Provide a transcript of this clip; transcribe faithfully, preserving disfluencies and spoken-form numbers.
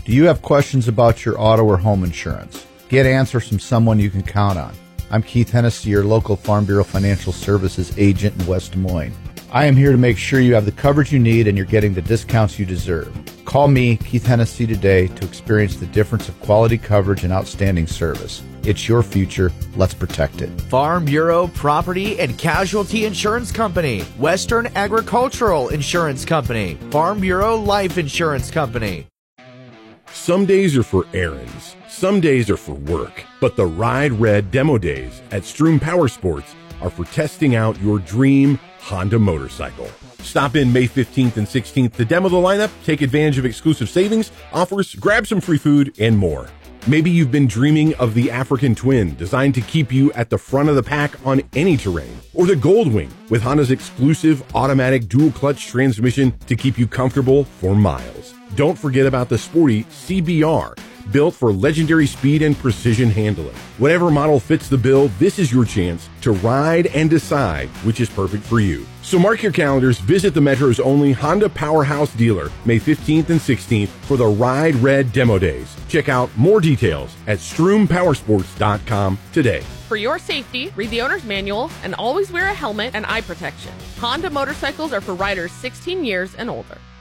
Do you have questions about your auto or home insurance? Get answers from someone you can count on. I'm Keith Hennessy, your local Farm Bureau Financial Services agent in West Des Moines. I am here to make sure you have the coverage you need and you're getting the discounts you deserve. Call me, Keith Hennessy, today to experience the difference of quality coverage and outstanding service. It's your future. Let's protect it. Farm Bureau Property and Casualty Insurance Company, Western Agricultural Insurance Company, Farm Bureau Life Insurance Company. Some days are for errands, some days are for work, but the Ride Red demo days at Stroom Power Sports are for testing out your dream Honda motorcycle. Stop in May fifteenth and sixteenth to demo the lineup, take advantage of exclusive savings, offers, grab some free food, and more. Maybe you've been dreaming of the African Twin, designed to keep you at the front of the pack on any terrain, or the Goldwing with Honda's exclusive automatic dual-clutch transmission to keep you comfortable for miles. Don't forget about the sporty C B R, built for legendary speed and precision handling. Whatever model fits the bill, this is your chance to ride and decide which is perfect for you. So mark your calendars, visit the Metro's only Honda Powerhouse dealer May fifteenth and sixteenth for the Ride Red Demo Days. Check out more details at stroom powersports dot com today. For your safety, read the owner's manual and always wear a helmet and eye protection. Honda motorcycles are for riders sixteen years and older.